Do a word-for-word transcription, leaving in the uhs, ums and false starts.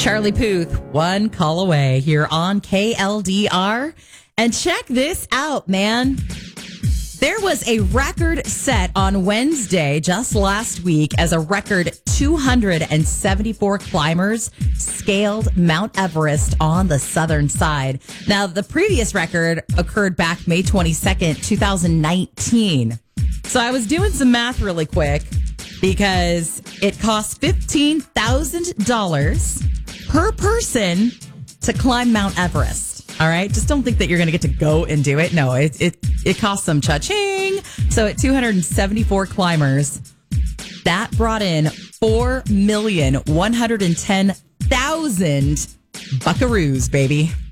Charlie Puth, One Call Away here on K L D R. And check this out, man. There was a record set on Wednesday, just last week, as a record two hundred seventy-four climbers scaled Mount Everest on the southern side. Now, the previous record occurred back May twenty-second, twenty nineteen. So I was doing some math really quick because it costs fifteen thousand dollars per person to climb Mount Everest. All right. Just don't think that you're going to get to go and do it. No, it it, it costs some cha-ching. So at two hundred seventy-four climbers, that brought in four million one hundred ten thousand buckaroos, baby.